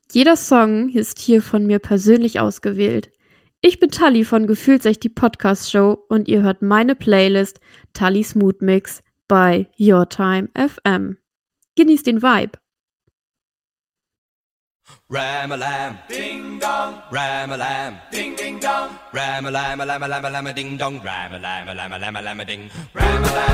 Jeder Song ist hier von mir persönlich ausgewählt. Ich bin Tali von Gefühlt echt die Podcast Show und ihr hört meine Playlist Tallis Mood Mix bei Your Time FM. Genießt den Vibe. Ram-a-lam, ding-dong, ram-a-lam, ding-ding-dong, ram-a-lam-a-lam-a-lam-a-lam-a-ding-dong, ram-a-lam-a-lam-a-lam-a-lam-a-ding, ram-a-lam.